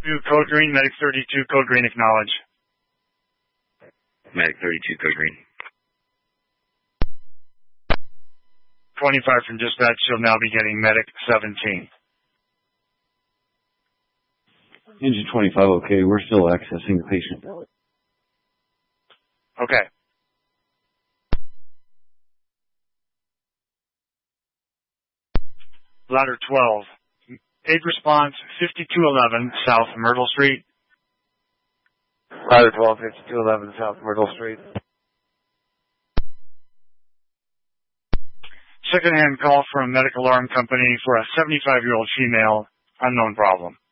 Code Green, Medic 32, Code Green, acknowledge. Medic 32, Code Green. 25 from dispatch, you'll now be getting Medic 17. Engine 25, okay, we're still accessing the patient. Okay. Ladder 12. Aid response, 5211 South Myrtle Street. Ladder 12, 5211 South Myrtle Street. Second-hand call from a medical alarm company for a 75-year-old female, unknown problem.